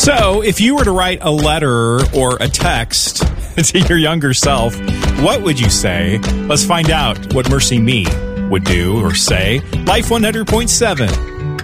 So, if you were to write a letter or a text to your younger self, what would you say? Let's find out what Mercy Me would do or say. Life 100.7.